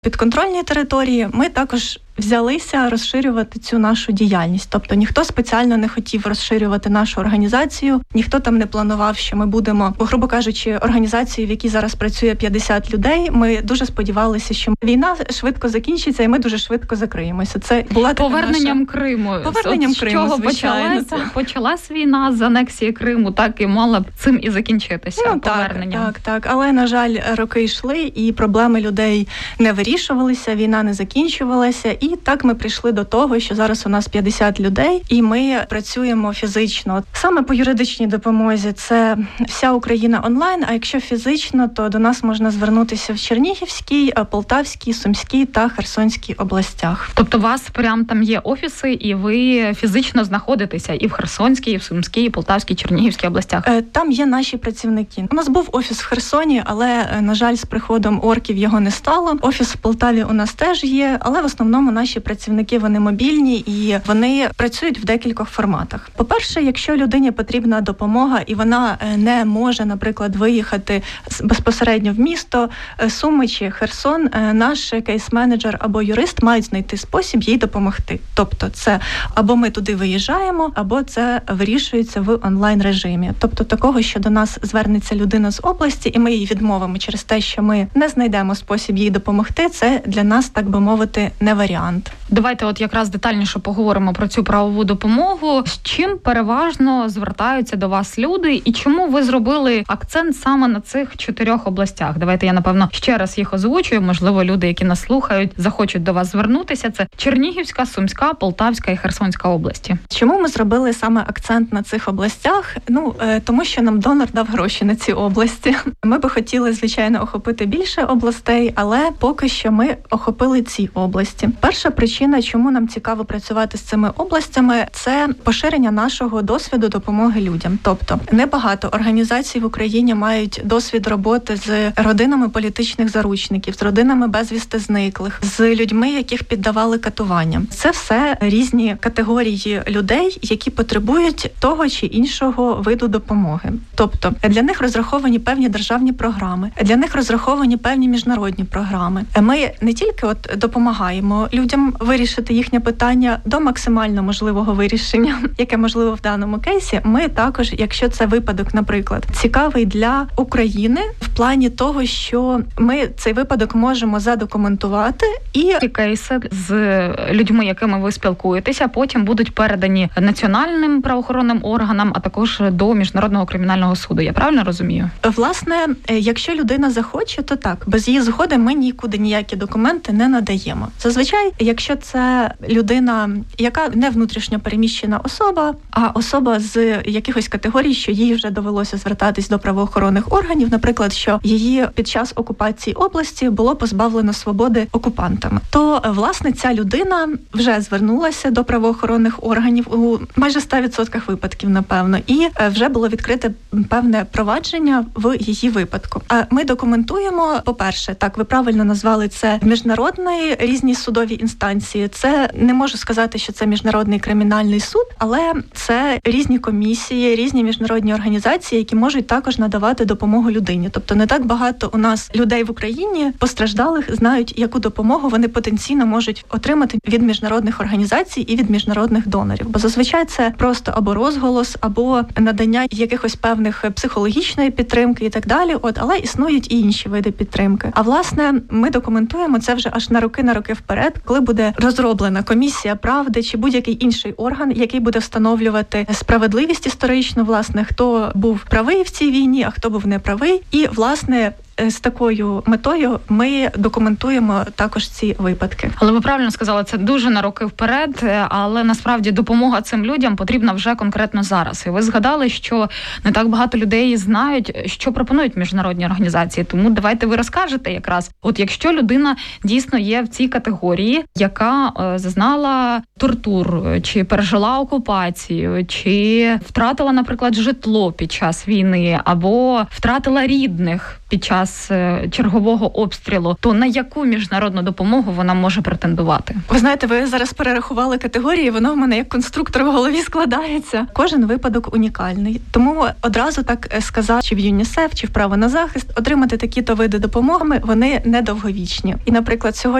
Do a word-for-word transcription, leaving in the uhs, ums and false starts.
підконтрольній території ми також взялися розширювати цю нашу діяльність. Тобто ніхто спеціально не хотів розширювати нашу організацію, ніхто там не планував, що ми будемо, грубо кажучи, організацією, в якій зараз працює п'ятдесят людей. Ми дуже сподівалися, що війна швидко закінчиться, і ми дуже швидко закриємося. Це була така поверненням наша... Криму. Поверненням От Криму, з чого звичайно. Почалася, почалась війна з анексії Криму, так і мала б цим і закінчитися, ну, поверненням. Так, так, так. Але, на жаль, роки йшли, і проблеми людей не вирішувалися, війна не закінчувалася. І так ми прийшли до того, що зараз у нас п'ятдесят людей, і ми працюємо фізично. Саме по юридичній допомозі це вся Україна онлайн, а якщо фізично, то до нас можна звернутися в Чернігівській, Полтавській, Сумській та Херсонській областях. Тобто у вас прям там є офіси, і ви фізично знаходитеся і в Херсонській, і в Сумській, і Полтавській, Чернігівській областях? Там є наші працівники. У нас був офіс в Херсоні, але, на жаль, з приходом орків його не стало. Офіс в Полтаві у нас теж є, але в основному наші працівники, вони мобільні і вони працюють в декількох форматах. По-перше, якщо людині потрібна допомога і вона не може, наприклад, виїхати безпосередньо в місто Суми чи Херсон, наш кейс-менеджер або юрист мають знайти спосіб їй допомогти. Тобто це або ми туди виїжджаємо, або це вирішується в онлайн-режимі. Тобто такого, що до нас звернеться людина з області, і ми їй відмовимо через те, що ми не знайдемо спосіб їй допомогти, це для нас, так би мовити, не варіант. Давайте от якраз детальніше поговоримо про цю правову допомогу. З чим переважно звертаються до вас люди і чому ви зробили акцент саме на цих чотирьох областях? Давайте я, напевно, ще раз їх озвучую. Можливо, люди, які нас слухають, захочуть до вас звернутися. Це Чернігівська, Сумська, Полтавська і Херсонська області. Чому ми зробили саме акцент на цих областях? Ну, тому що нам донор дав гроші на ці області. Ми би хотіли, звичайно, охопити більше областей, але поки що ми охопили ці області. Перша причина, чому нам цікаво працювати з цими областями, це поширення нашого досвіду допомоги людям. Тобто, небагато організацій в Україні мають досвід роботи з родинами політичних заручників, з родинами безвісти зниклих, з людьми, яких піддавали катуванням. Це все різні категорії людей, які потребують того чи іншого виду допомоги. Тобто, для них розраховані певні державні програми, для них розраховані певні міжнародні програми. Ми не тільки от допомагаємо людям вирішити їхнє питання до максимально можливого вирішення, яке можливо в даному кейсі. Ми також, якщо це випадок, наприклад, цікавий для України в плані того, що ми цей випадок можемо задокументувати, і ті кейси з людьми, якими ви спілкуєтеся, потім будуть передані національним правоохоронним органам, а також до Міжнародного кримінального суду. Я правильно розумію? Власне, якщо людина захоче, то так. Без її згоди ми нікуди ніякі документи не надаємо. Зазвичай, якщо це людина, яка не внутрішньо переміщена особа, а особа з якихось категорій, що їй вже довелося звертатись до правоохоронних органів, наприклад, що її під час окупації області було позбавлено свободи окупантами, то, власне, ця людина вже звернулася до правоохоронних органів у майже сто відсотків випадків, напевно, і вже було відкрите певне провадження в її випадку. А ми документуємо, по-перше, так, ви правильно назвали це міжнародні різні судові інстанції. Це не можу сказати, що це Міжнародний кримінальний суд, але це різні комісії, різні міжнародні організації, які можуть також надавати допомогу людині. Тобто не так багато у нас людей в Україні постраждалих знають, яку допомогу вони потенційно можуть отримати від міжнародних організацій і від міжнародних донорів. Бо зазвичай це просто або розголос, або надання якихось певних психологічної підтримки і так далі. От, але існують і інші види підтримки. А власне, ми документуємо це вже аж на роки на роки вперед, коли буде розроблена комісія правди чи будь-який інший орган, який буде встановлювати справедливість історичну, власне, хто був правий в цій війні, а хто був неправий. І, власне, з такою метою ми документуємо також ці випадки. Але ви правильно сказали, це дуже на роки вперед, але насправді допомога цим людям потрібна вже конкретно зараз. І ви згадали, що не так багато людей знають, що пропонують міжнародні організації. Тому давайте ви розкажете якраз, от якщо людина дійсно є в цій категорії, яка е, зазнала тортур, чи пережила окупацію, чи втратила, наприклад, житло під час війни, або втратила рідних, під час чергового обстрілу, то на яку міжнародну допомогу вона може претендувати? Ви знаєте, ви зараз перерахували категорії, воно в мене як конструктор в голові складається. Кожен випадок унікальний. Тому одразу так сказати, чи в ЮНІСЕФ, чи в право на захист, отримати такі-то види допомоги, вони недовговічні. І, наприклад, сьогодні